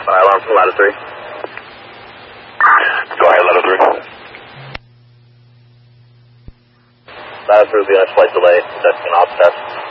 Fire alarm from Ladder 3. Go ahead, Ladder 3. Ladder 3 will be on a flight delay, testing an ops test.